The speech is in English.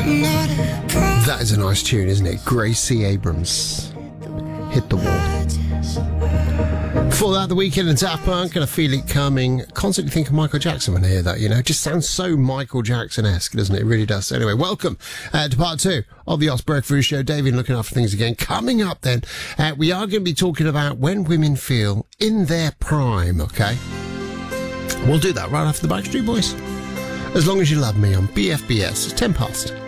That is a nice tune, isn't it? Gracie Abrams. Hit the Wall. Before that, The Weeknd and Daft Punk and I Feel It Coming. Constantly think of Michael Jackson when I hear that, you know. It just sounds so Michael Jackson-esque, doesn't it? It really does. Anyway, welcome to part 2 of the Osberg Fruit Show. David looking after things again. Coming up then, we are going to be talking about when women feel in their prime, okay? We'll do that right after the Backstreet Boys. As Long As You Love Me on BFBS. 10 past.